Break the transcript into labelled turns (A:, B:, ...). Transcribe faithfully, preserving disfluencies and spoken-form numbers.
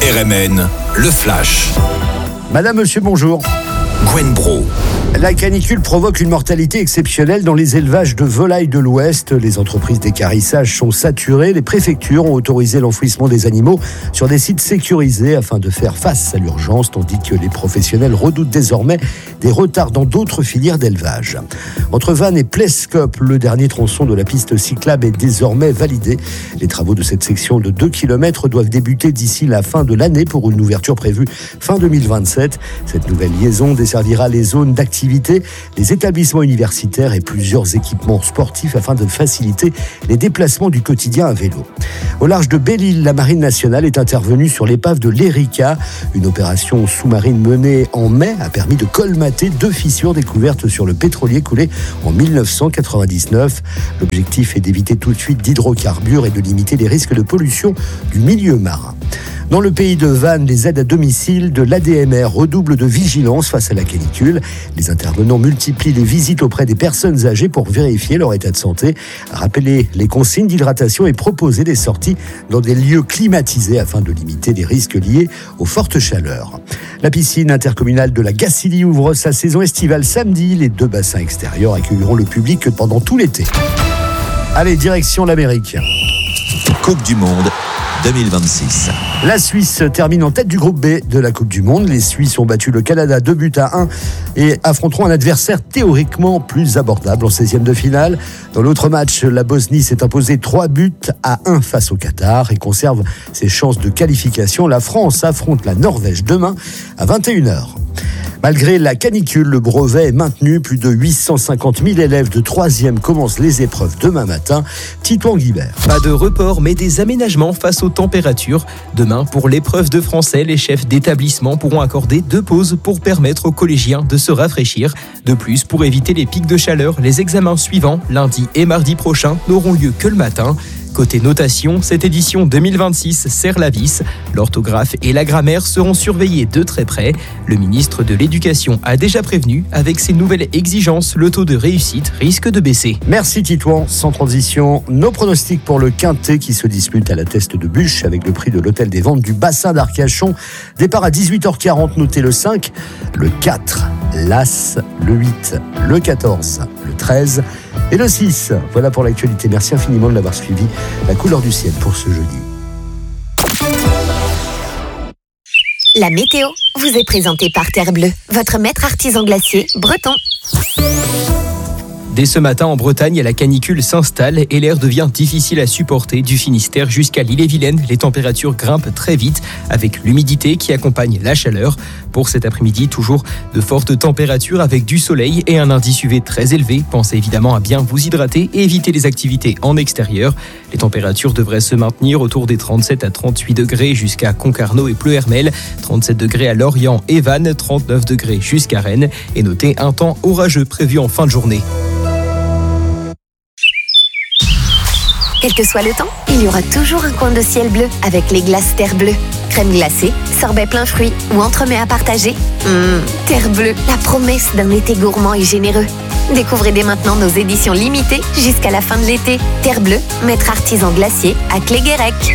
A: R M N, le Flash.
B: Madame, monsieur, bonjour.
A: Gwen Bro.
B: La canicule provoque une mortalité exceptionnelle dans les élevages de volailles de l'Ouest. Les entreprises d'équarrissage sont saturées. Les préfectures ont autorisé l'enfouissement des animaux sur des sites sécurisés afin de faire face à l'urgence, tandis que les professionnels redoutent désormais des retards dans d'autres filières d'élevage. Entre Vannes et Plescope, le dernier tronçon de la piste cyclable est désormais validé. Les travaux de cette section de deux kilomètres doivent débuter d'ici la fin de l'année pour une ouverture prévue fin deux mille vingt-sept. Cette nouvelle liaison desservira les zones d'activité, les établissements universitaires et plusieurs équipements sportifs afin de faciliter les déplacements du quotidien à vélo. Au large de Belle-Île, la Marine nationale est intervenue sur l'épave de l'Erika. Une opération sous-marine menée en mai a permis de colmater deux fissures découvertes sur le pétrolier coulé en dix-neuf cent quatre-vingt-dix-neuf. L'objectif est d'éviter tout de suite d'hydrocarbures et de limiter les risques de pollution du milieu marin. Dans le pays de Vannes, les aides à domicile de l'A D M R redoublent de vigilance face à la canicule. Les intervenants multiplient les visites auprès des personnes âgées pour vérifier leur état de santé, rappeler les consignes d'hydratation et proposer des sorties dans des lieux climatisés afin de limiter les risques liés aux fortes chaleurs. La piscine intercommunale de la Gacilly ouvre sa saison estivale samedi. Les deux bassins extérieurs accueilleront le public pendant tout l'été. Allez, direction l'Amérique.
A: Coupe du Monde deux mille vingt-six.
B: La Suisse termine en tête du groupe B de la Coupe du Monde. Les Suisses ont battu le Canada deux buts à un et affronteront un adversaire théoriquement plus abordable en seizième de finale. Dans l'autre match, la Bosnie s'est imposée trois buts à un face au Qatar et conserve ses chances de qualification. La France affronte la Norvège demain à vingt et une heures. Malgré la canicule, le brevet est maintenu. Plus de huit cent cinquante mille élèves de troisième commencent les épreuves demain matin. Titouan Guibert.
C: Pas de report, mais des aménagements face aux températures. Demain, pour l'épreuve de français, les chefs d'établissement pourront accorder deux pauses pour permettre aux collégiens de se rafraîchir. De plus, pour éviter les pics de chaleur, les examens suivants, lundi et mardi prochain, n'auront lieu que le matin. Côté notation, cette édition deux mille vingt-six serre la vis. L'orthographe et la grammaire seront surveillés de très près. Le ministre de l'Éducation a déjà prévenu, avec ces nouvelles exigences, le taux de réussite risque de baisser.
B: Merci Titouan. Sans transition, nos pronostics pour le Quintet qui se dispute à la Teste de Bûche avec le prix de l'hôtel des ventes du bassin d'Arcachon. Départ à dix-huit heures quarante, notez le cinq, le quatre, l'As, le huit, le quatorze, le treize et le six. Voilà pour l'actualité. Merci infiniment de l'avoir suivi. La couleur du ciel pour ce jeudi.
D: La météo vous est présentée par Terre Bleue, votre maître artisan glacier breton.
C: Dès ce matin, en Bretagne, la canicule s'installe et l'air devient difficile à supporter. Du Finistère jusqu'à l'Ille-et-Vilaine, les températures grimpent très vite avec l'humidité qui accompagne la chaleur. Pour cet après-midi, toujours de fortes températures avec du soleil et un indice U V très élevé. Pensez évidemment à bien vous hydrater et éviter les activités en extérieur. Les températures devraient se maintenir autour des trente-sept à trente-huit degrés jusqu'à Concarneau et Pleuhermel, trente-sept degrés à Lorient et Vannes, trente-neuf degrés jusqu'à Rennes. Et notez un temps orageux prévu en fin de journée.
D: Quel que soit le temps, il y aura toujours un coin de ciel bleu avec les glaces Terre Bleue. Crème glacée, sorbet plein fruits ou entremets à partager. Mmh, Terre Bleue, la promesse d'un été gourmand et généreux. Découvrez dès maintenant nos éditions limitées jusqu'à la fin de l'été. Terre Bleue, maître artisan glacier à Cléguérec.